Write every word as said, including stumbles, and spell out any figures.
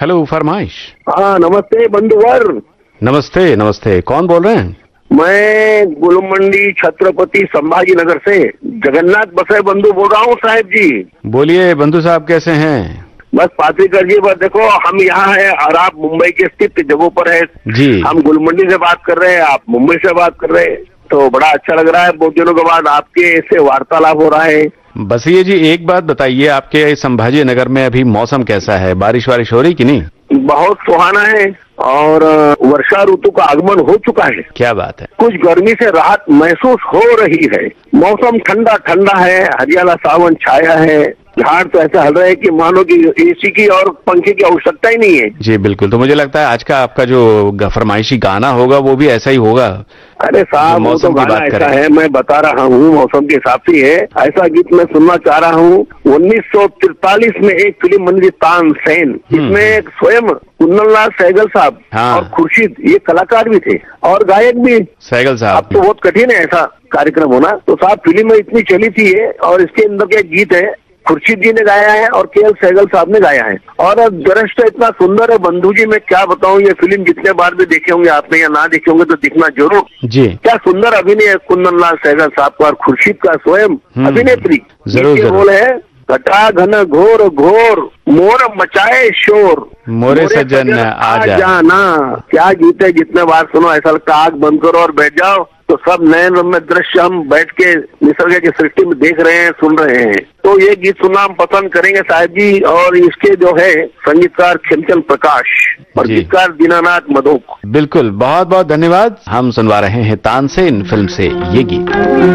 Hello फरमाइश। हाँ नमस्ते बंधुवर। नमस्ते नमस्ते, कौन बोल रहे हैं? मैं गुलमंडी छत्रपति संभाजी नगर से जगन्नाथ बसे बंधु बोल रहा हूँ साहब जी। बोलिए बंधु साहब, कैसे हैं? बस पात्रिकर जी, बस देखो हम यहाँ हैं और आप मुंबई के स्थित जगहों पर है जी। हम गुलमंडी से बात कर रहे हैं, आप मुंबई से बात कर रहे हैं, तो बड़ा अच्छा लग रहा है। बहुत दिनों के बाद आपके से वार्तालाप हो रहा है। बस ये जी, एक बात बताइए, आपके संभाजी नगर में अभी मौसम कैसा है? बारिश वारिश हो रही कि नहीं? बहुत सुहाना है और वर्षा ऋतु का आगमन हो चुका है। क्या बात है। कुछ गर्मी से राहत महसूस हो रही है। मौसम ठंडा ठंडा है, हरियाला सावन छाया है, झाड़ तो ऐसा हल रहा है कि मानो कि एसी की और पंखे की आवश्यकता ही नहीं है। जी बिल्कुल, तो मुझे लगता है आज का आपका जो फरमाइशी गाना होगा वो भी ऐसा ही होगा। अरे साहब, वो तो गाना ऐसा है, मैं बता रहा हूँ मौसम के हिसाब से है। ऐसा गीत मैं सुनना चाह रहा हूँ। उन्नीस सौ तिरतालीस में एक फिल्म बनी थी तानसेन, इसमें स्वयं कुंदनलाल सहगल साहब हाँ। और खुर्शीद ये कलाकार भी थे और गायक भी सहगल साहब। अब तो बहुत कठिन है ऐसा कार्यक्रम होना। तो साहब फिल्म में इतनी चली थी ये, और इसके अंदर के गीत है खुर्शीद जी ने गाया है और के एल सहगल साहब ने गाया है, और दृश्य इतना सुंदर है बंधु जी, मैं क्या बताऊं। ये फिल्म जितने बार भी देखे होंगे आपने या ना देखे होंगे तो दिखना जरूर जी। क्या सुंदर अभिनय है कुंदनलाल सहगल साहब का और खुर्शीद का स्वयं अभिनेत्री। जरूर बोल है घटा घन घोर घोर मोर मचाए शोर मोरे सज्जन आ जाना। क्या गीत है, जितने बार सुनो ऐसा लगता है आग बंद करो और बैठ जाओ, तो सब नयन रम्य दृश्य हम बैठ के निसर्ग की सृष्टि में देख रहे हैं, सुन रहे हैं। तो ये गीत सुनना हम पसंद करेंगे साहब जी। और इसके जो है संगीतकार खेमचंद प्रकाश और गीतकार दीनानाथ मधोक। बिल्कुल, बहुत बहुत धन्यवाद। हम सुनवा रहे हैं तानसेन फिल्म से ये गीत।